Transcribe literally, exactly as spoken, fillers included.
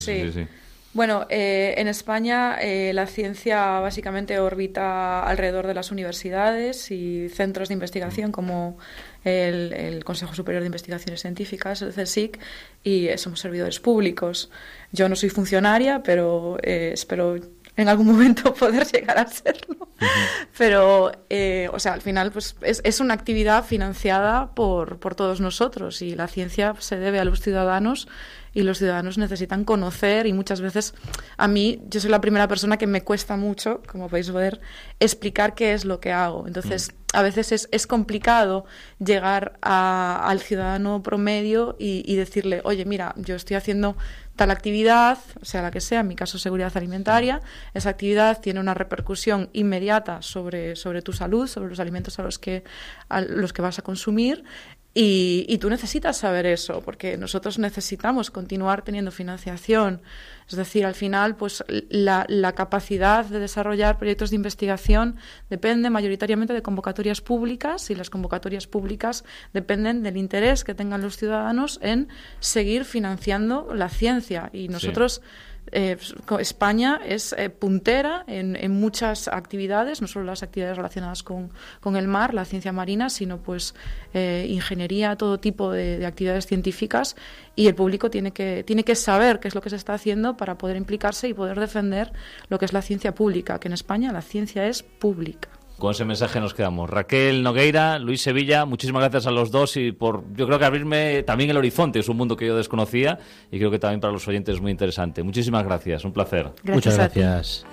Sí, sí, sí. Bueno, eh, en España eh, la ciencia básicamente orbita alrededor de las universidades y centros de investigación como el, el Consejo Superior de Investigaciones Científicas, el CSIC, y eh, somos servidores públicos. Yo no soy funcionaria, pero eh, espero en algún momento poder llegar a serlo. Uh-huh. Pero, eh, o sea, al final pues es, es una actividad financiada por, por todos nosotros y la ciencia se debe a los ciudadanos y los ciudadanos necesitan conocer y muchas veces a mí, yo soy la primera persona que me cuesta mucho, como podéis ver, explicar qué es lo que hago. Entonces, mm. a veces es, es complicado llegar a, al ciudadano promedio y, y decirle, oye, mira, yo estoy haciendo tal actividad, sea la que sea, en mi caso seguridad alimentaria, esa actividad tiene una repercusión inmediata sobre, sobre tu salud, sobre los alimentos a los que, a los que vas a consumir. Y, y tú necesitas saber eso, porque nosotros necesitamos continuar teniendo financiación. Es decir, al final, pues la, la capacidad de desarrollar proyectos de investigación depende mayoritariamente de convocatorias públicas y las convocatorias públicas dependen del interés que tengan los ciudadanos en seguir financiando la ciencia. Y nosotros... Sí. Eh, España es eh, puntera en, en muchas actividades, no solo las actividades relacionadas con, con el mar, la ciencia marina, sino pues eh, ingeniería, todo tipo de, de actividades científicas, y el público tiene que, tiene que saber qué es lo que se está haciendo para poder implicarse y poder defender lo que es la ciencia pública, que en España la ciencia es pública. Con ese mensaje nos quedamos. Raquel Nogueira, Luis Sevilla, muchísimas gracias a los dos y por, yo creo que abrirme también el horizonte, es un mundo que yo desconocía y creo que también para los oyentes es muy interesante. Muchísimas gracias, un placer. Gracias. Muchas gracias.